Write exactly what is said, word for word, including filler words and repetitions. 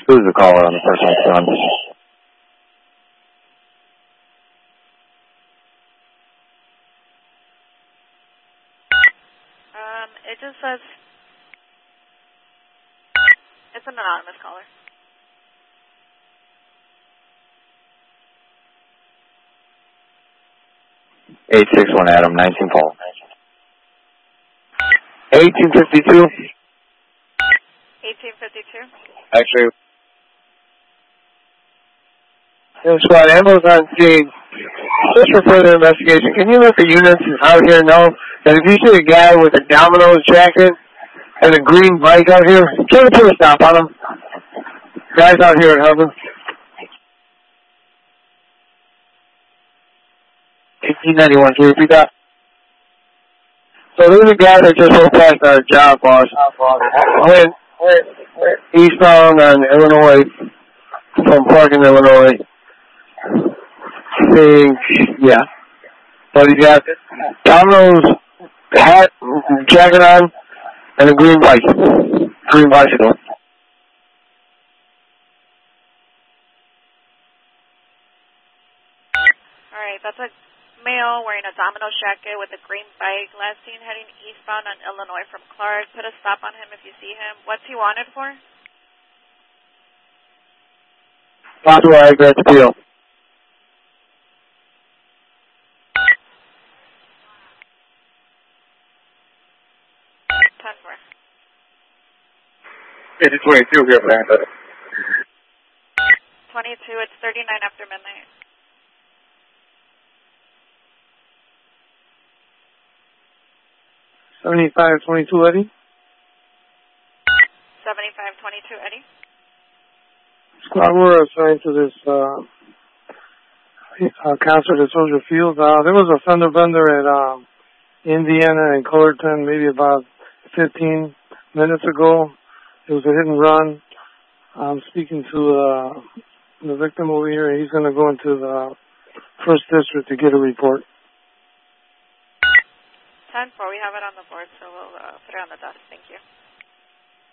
Who's the caller on the first one? Um, it just says it's an anonymous caller. eight six one Adam, nineteen Paul. eighteen fifty-two. eighteen fifty-two. Actually, Yo, Squad, Ambo's on scene. Just for further investigation, can you let the units out here know that if you see a guy with a Domino's jacket and a green bike out here, try to put a stop on him. Guys out here at Hubble. eighteen ninety-one, can you repeat that? So there's a guy that just went past our job, boss. Went, went, went eastbound on Illinois, from Parkin, Illinois. I think, yeah. But he's got Domino's hat, jacket on, and a green bike. Green bicycle. Alright, that's a male wearing a Domino's jacket with a green bike, last seen heading eastbound on Illinois from Clark. Put a stop on him if you see him. What's he wanted for? Possible address appeal. ten four. it's twenty-two here, Atlanta. twenty-two, it's thirty-nine after midnight. seventy-five twenty-two, Eddie. seventy-five twenty-two, Eddie. Squad, we're assigned to this uh, uh, concert at Soldier Field. Uh, there was a fender bender at um, Indiana and Cullerton maybe about fifteen minutes ago. It was a hit and run. I'm speaking to uh, the victim over here. He's going to go into the first district to get a report. ten four, we have it on the board, so we'll uh, put it on the desk. Thank you.